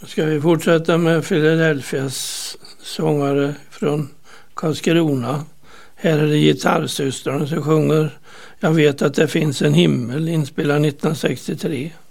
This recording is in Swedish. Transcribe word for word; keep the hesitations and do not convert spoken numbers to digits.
Ska vi fortsätta med Philadelphias sångare från Karlskrona. Här är det gitarrsystrarna som sjunger Jag vet att det finns en himmel, inspelad nittonhundrasextiotre.